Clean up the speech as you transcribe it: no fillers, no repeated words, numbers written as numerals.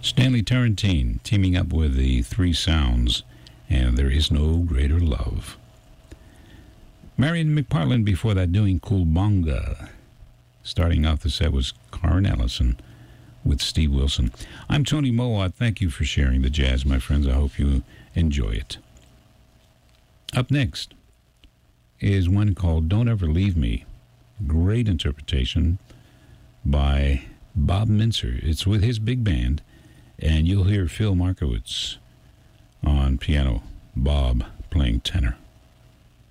Stanley Turrentine teaming up with the Three Sounds and There Is No Greater Love. Marion McPartland before that doing Kulbonga. Starting off the set was Karen Ellison with Steve Wilson. I'm Tony Mowat. Thank you for sharing the jazz, my friends. I hope you enjoy it. Up next is one called Don't Ever Leave Me. Great interpretation by Bob Mincer. It's with his big band, and you'll hear Phil Markowitz on piano, Bob playing tenor.